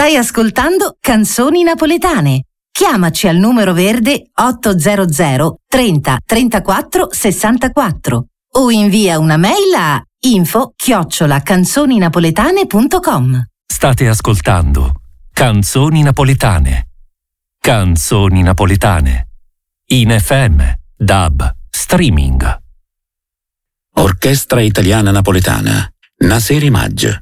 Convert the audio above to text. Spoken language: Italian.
Stai ascoltando Canzoni Napoletane. Chiamaci al numero verde 800 30 34 64 o invia una mail a info@canzoninapoletane.com. State ascoltando Canzoni Napoletane. Canzoni Napoletane. In FM, DAB, streaming. Orchestra Italiana Napoletana. Naseri Maggi.